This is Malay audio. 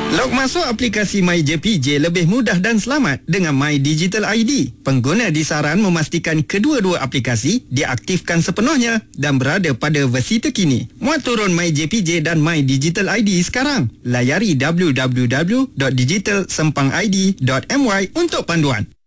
Log masuk aplikasi MyJPJ lebih mudah dan selamat dengan My Digital ID. Pengguna disaran memastikan kedua-dua aplikasi diaktifkan sepenuhnya dan berada pada versi terkini. Muat turun MyJPJ dan My Digital ID sekarang. Layari www.digitalsempangid.my untuk panduan.